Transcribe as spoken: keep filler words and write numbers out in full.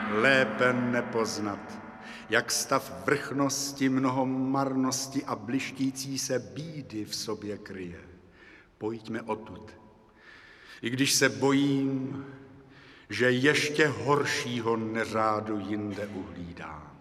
lépe nepoznat, jak stav vrchnosti, mnoho marnosti a blištící se bídy v sobě kryje. Pojďme odtud, i když se bojím, že ještě horšího neřádu jinde uhlídám.